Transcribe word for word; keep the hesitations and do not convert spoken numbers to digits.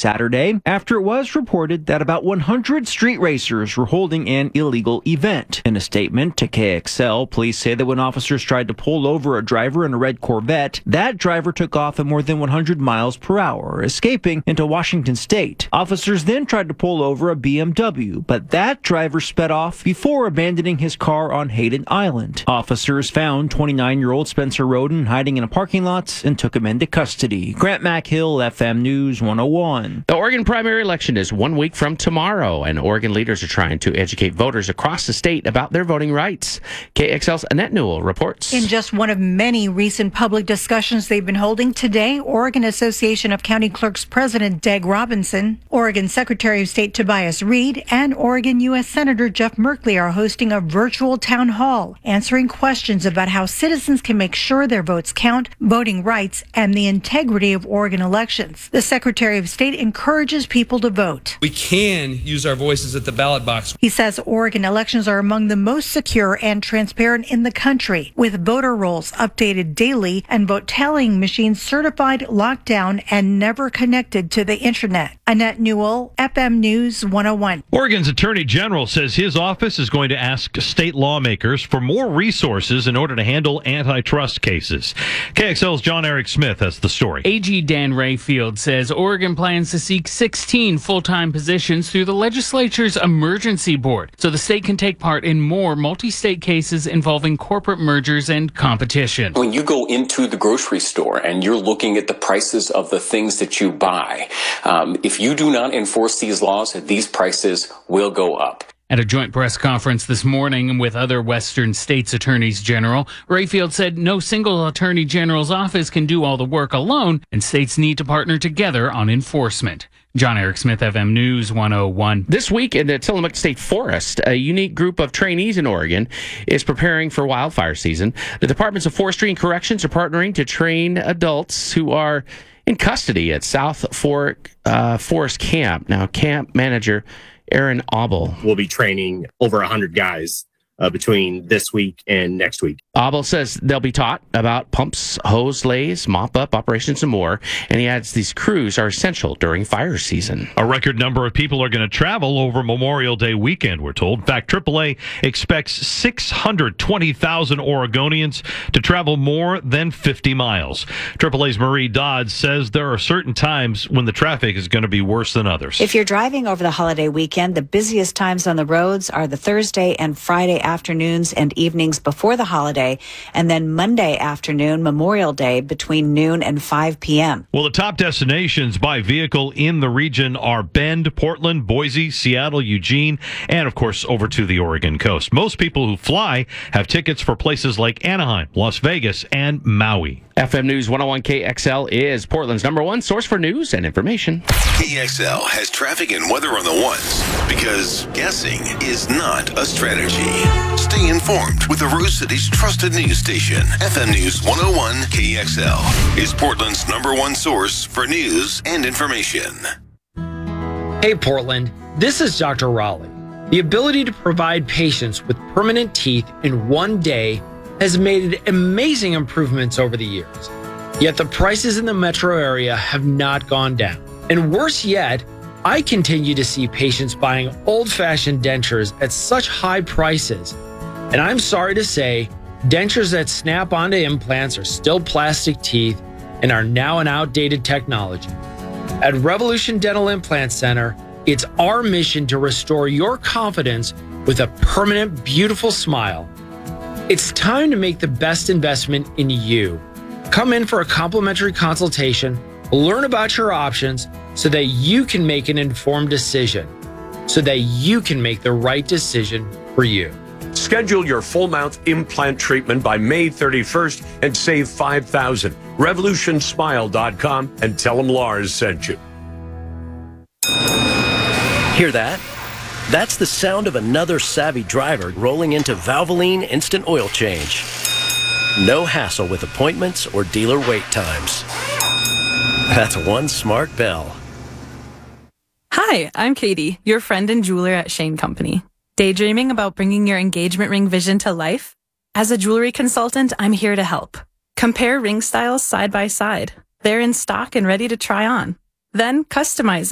Saturday after it was reported that about one hundred street racers were holding an illegal event. In a statement to K X L, police say that when officers tried to pull over a driver in a red Corvette, that driver took off at more than one hundred miles per hour, escaping into Washington State. Officers then tried to pull over a B M W, but that driver sped off before abandoning his car on Hayden Island. Officers found twenty-nine-year-old Spencer Roden hiding in a parking lot and took him into custody. Grant McHill, F M News one oh one. The Oregon primary election is one week from tomorrow, and Oregon leaders are trying to educate voters across the state about their voting rights. K X L's Annette Newell reports. In just one of many recent public discussions they've been holding today, Oregon Association of County Clerks President Deg Robinson, Oregon Secretary of State Tobias Reed, and Oregon U S Senator Jeff Merkley are hosting a virtual town hall, answering questions about how citizens can make sure their votes count, voting rights, and the integrity of Oregon elections. The Secretary of State encourages people to vote. We can use our voices at the ballot box. He says Oregon elections are among the most secure and transparent in the country, with voter rolls updated daily and vote tallying machines certified, locked down, and never connected to the internet. Annette Newell, F M News one oh one. Oregon's Attorney General says his office is going to ask state lawmakers for more resources in order to handle antitrust cases. K X L's John Eric Smith has the story. A G Dan Rayfield says Oregon plans to seek sixteen full-time positions through the legislature's emergency board, so the state can take part in more multi-state cases involving corporate mergers and competition. When you go into the grocery store and you're looking at the prices of the things that you buy, um, if you do not enforce these laws, these prices will go up. At a joint press conference this morning with other Western states' attorneys general, Rayfield said no single attorney general's office can do all the work alone, and states need to partner together on enforcement. John Eric Smith, F M News one oh one. This week in the Tillamook State Forest, a unique group of trainees in Oregon is preparing for wildfire season. The Departments of Forestry and Corrections are partnering to train adults who are in custody at South Fork uh, Forest Camp. Now, camp manager Aaron Abel will be training over one hundred guys uh, between this week and next week. Abel says they'll be taught about pumps, hose lays, mop-up operations, and more. And he adds these crews are essential during fire season. A record number of people are going to travel over Memorial Day weekend, we're told. In fact, triple A expects six hundred twenty thousand Oregonians to travel more than fifty miles. triple A's Marie Dodds says there are certain times when the traffic is going to be worse than others. If you're driving over the holiday weekend, the busiest times on the roads are the Thursday and Friday afternoons and evenings before the holiday, and then Monday afternoon, Memorial Day, between noon and five p.m. Well, the top destinations by vehicle in the region are Bend, Portland, Boise, Seattle, Eugene, and, of course, over to the Oregon coast. Most people who fly have tickets for places like Anaheim, Las Vegas, and Maui. F M News one oh one K X L is Portland's number one source for news and information. K X L has traffic and weather on the ones, because guessing is not a strategy. Stay informed with the Rose City's trusted news station. F M News one oh one K X L is Portland's number one source for news and information. Hey Portland, this is Doctor Raleigh. The ability to provide patients with permanent teeth in one day has made amazing improvements over the years. Yet the prices in the metro area have not gone down. And worse yet, I continue to see patients buying old-fashioned dentures at such high prices. And I'm sorry to say, dentures that snap onto implants are still plastic teeth and are now an outdated technology. At Revolution Dental Implant Center, it's our mission to restore your confidence with a permanent, beautiful smile. It's time to make the best investment in you. Come in for a complimentary consultation, learn about your options so that you can make an informed decision, so that you can make the right decision for you. Schedule your full mouth implant treatment by May thirty-first and save five thousand dollars. revolution smile dot com and tell them Lars sent you. Hear that? That's the sound of another savvy driver rolling into Valvoline Instant Oil Change. No hassle with appointments or dealer wait times. That's one smart bell. Hi, I'm Katie, your friend and jeweler at Shane Company. Daydreaming about bringing your engagement ring vision to life? As a jewelry consultant, I'm here to help. Compare ring styles side by side. They're in stock and ready to try on. Then customize it.